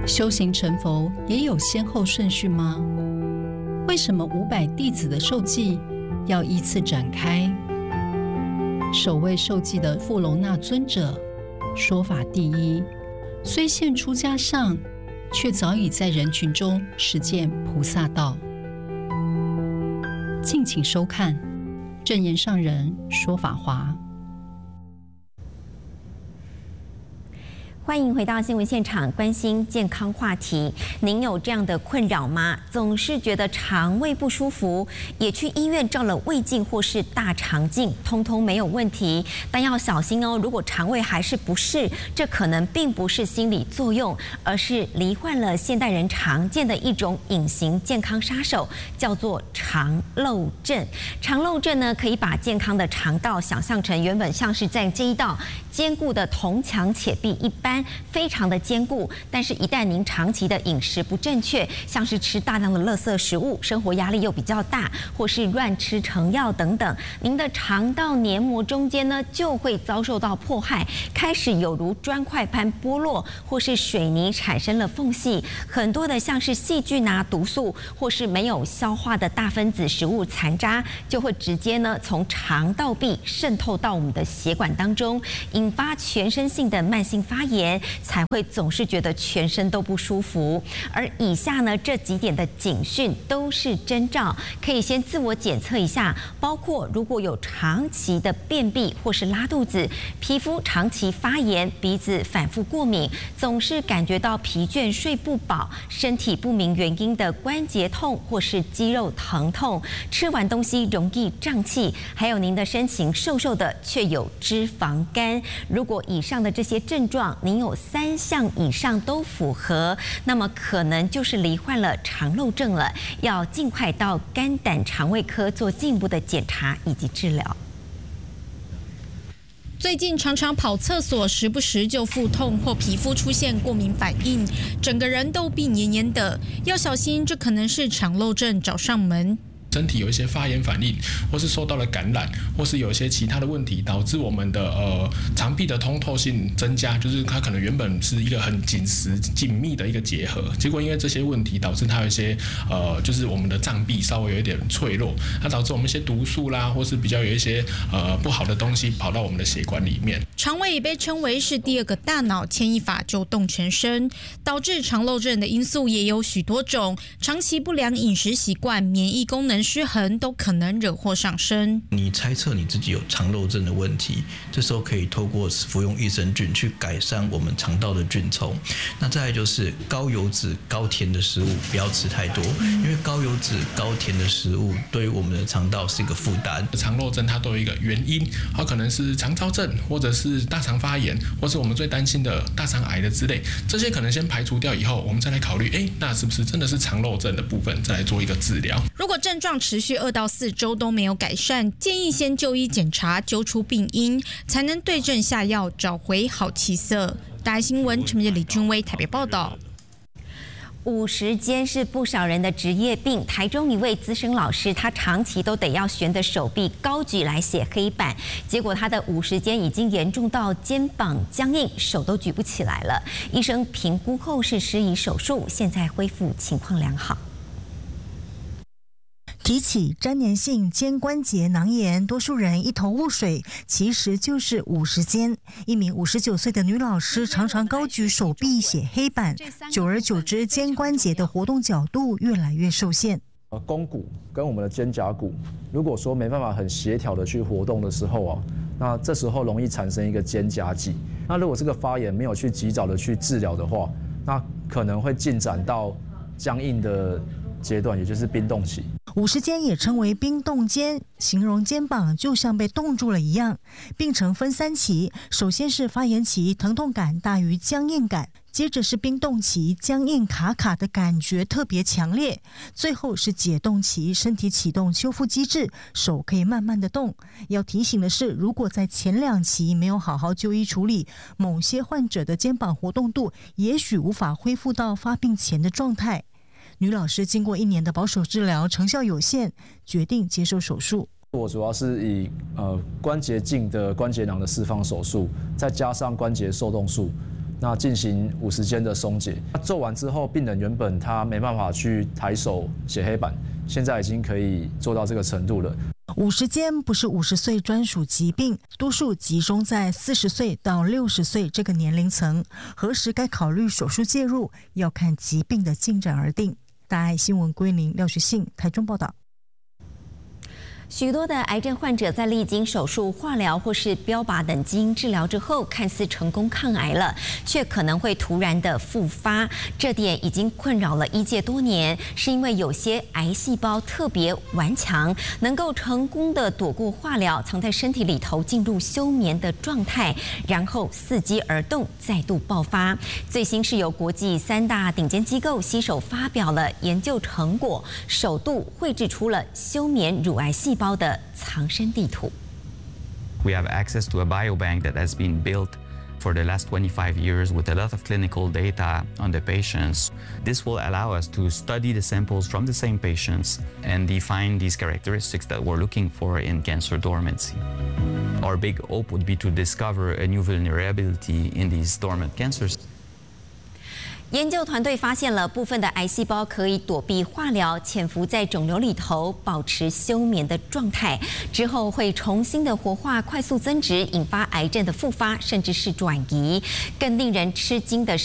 修行成佛也有先后顺序吗？为什么500弟子的受记要依次展开？首位受记的富隆那尊者，说法第一，虽现出家相，却早已在人群中实践菩萨道。敬请收看正言上人说法华。 欢迎回到新闻现场，关心健康话题。您有这样的困扰吗？总是觉得肠胃不舒服，也去医院照了胃镜或是大肠镜，通通没有问题。但要小心哦，如果肠胃还是不适，这可能并不是心理作用，而是罹患了现代人常见的一种隐形健康杀手，叫做肠漏症。肠漏症呢，可以把健康的肠道想象成原本像是在这一道坚固的铜墙铁壁一般。非常的坚固，但是一旦您长期的饮食不正确，像是吃大量的垃圾食物，生活压力又比较大，或是乱吃成药等等，您的肠道黏膜中间呢就会遭受到迫害，开始有如砖块般剥落，或是水泥产生了缝隙，很多的像是细菌啊、毒素，或是没有消化的大分子食物残渣，就会直接呢从肠道壁渗透到我们的血管当中，引发全身性的慢性发炎。才会总是觉得全身都不舒服。而以下呢这几点的警讯都是征兆，可以先自我检测一下，包括如果有长期的便秘或是拉肚子，皮肤长期发炎，鼻子反复过敏，总是感觉到疲倦、睡不饱，身体不明原因的关节痛或是肌肉疼痛，吃完东西容易胀气，还有您的身形瘦瘦的却有脂肪肝。如果以上的这些症状您有3项以上都符合，那么可能就是罹患了肠漏症了，要尽快到肝胆肠胃科做进一步的检查以及治疗。 最近常常跑厕所，时不时就腹痛或皮肤出现过敏反应，整个人都病恹恹的，要小心，这可能是肠漏症找上门。 身体有一些发炎反应，或是受到了感染，或是有一些其他的问题，导致我们的肠壁的通透性增加，就是它可能原本是一个很紧密的一个结合，结果因为这些问题导致它有一些就是我们的脏壁稍微有一点脆弱，它导致我们一些毒素啦，或是比较有一些不好的东西跑到我们的血管里面。 肠胃也被称为是第2个大脑，牵一发就动全身，导致肠漏症的因素也有许多种，长期不良饮食习惯、免疫功能失衡都可能惹祸上身。 你猜测你自己有肠漏症的问题，这时候可以透过服用益生菌去改善我们肠道的菌丛。那再来就是高油脂、高甜的食物不要吃太多，因为高油脂、高甜的食物对于我们的肠道是一个负担。 肠漏症它都有一个原因，它可能是肠燥症，或者是大肠发炎，或是我们最担心的大肠癌的之类，这些可能先排除掉以后，我们再来考虑，那是不是真的是肠漏症的部分，再来做一个治疗。 如果症状持续2到4周都没有改善，建议先就医检查，揪出病因，才能对症下药，找回好气色。大爱新闻陈明李俊威台北报道。 50肩是不少人的职业病。台中一位资深老师，他长期都得要悬着手臂高举来写黑板，结果他的50肩已经严重到肩膀僵硬，手都举不起来了。医生评估后是施以手术，现在恢复情况良好。 提起沾黏性肩关节囊炎，多数人一头雾水，其实就是50肩。一名59岁的女老师常常高举手臂写黑板，久而久之，肩关节的活动角度越来越受限。 肱骨跟我们的肩胛骨，如果说没办法很协调的去活动的时候啊，那这时候容易产生一个肩胛肌。那如果这个发炎没有去及早的去治疗的话，那可能会进展到僵硬的阶段，也就是冰冻期。 50肩也称为冰冻肩，形容肩膀就像被冻住了一样。病程分3期，首先是发炎期，疼痛感大于僵硬感，接着是冰冻期，僵硬卡卡的感觉特别强烈，最后是解冻期，身体启动修复机制，手可以慢慢的动。要提醒的是，如果在前2期没有好好就医处理，某些患者的肩膀活动度也许无法恢复到发病前的状态。女老师经过1年的保守治疗，成效有限，决定接受手术。 我主要是以关节镜的关节囊的释放手术，再加上关节受动术， 那进行50间的松解。做完之后，病人原本他没办法去抬手写黑板，现在已经可以做到这个程度了。 50间不是50岁专属疾病，多数集中在40岁到60岁这个年龄层。何时该考虑手术介入，要看疾病的进展而定。大爱新闻归零，廖学信台中报道。 许多的癌症患者在历经手术、化疗或是标靶等基因治疗之后，看似成功抗癌了，却可能会突然的复发。这点已经困扰了医界多年，是因为有些癌细胞特别顽强，能够成功的躲过化疗，藏在身体里头进入休眠的状态，然后伺机而动，再度爆发。最新是由国际3大顶尖机构携手发表了研究成果，首度绘制出了休眠乳癌细胞的藏身地图。 We have access to a biobank that has been built for the last 25 years with a lot of clinical data on the patients. This will allow us to study the samples from the same patients and define these characteristics that we're looking for in cancer dormancy. Our big hope would be to discover a new vulnerability in these dormant cancers. 研究团队发现了部分的癌细胞可以躲避化疗，潜伏在肿瘤里头，保持休眠的状态，之后会重新的活化，快速增殖，引发癌症的复发，甚至是转移。更令人吃惊的是，